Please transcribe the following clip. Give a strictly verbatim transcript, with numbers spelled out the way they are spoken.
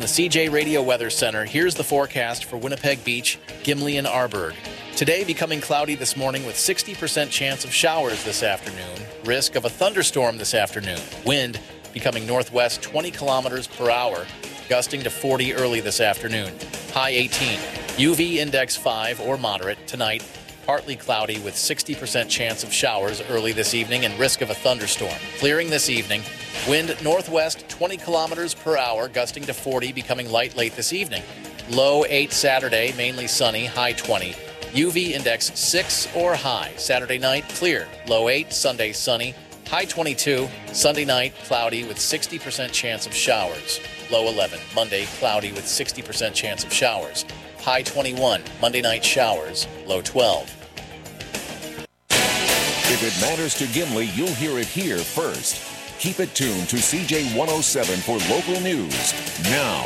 the C J Radio Weather Center, here's the forecast for Winnipeg Beach, Gimli, and Arborg. Today becoming cloudy this morning with sixty percent chance of showers this afternoon. Risk of a thunderstorm this afternoon. Wind becoming northwest twenty kilometers per hour, gusting to forty early this afternoon. High eighteen. U V index five or moderate tonight. Partly cloudy with sixty percent chance of showers early this evening and risk of a thunderstorm. Clearing this evening. Wind northwest twenty kilometers per hour, gusting to forty, becoming light late this evening. Low eight Saturday, mainly sunny, high twenty. U V index six or high. Saturday night, clear. Low eight, Sunday sunny, high twenty-two. Sunday night, cloudy with sixty percent chance of showers. Low eleven. Monday, cloudy with sixty percent chance of showers. High twenty-one. Monday night showers. Low twelve. If it matters to Gimli, you'll hear it here first. Keep it tuned to C J one oh seven for local news now.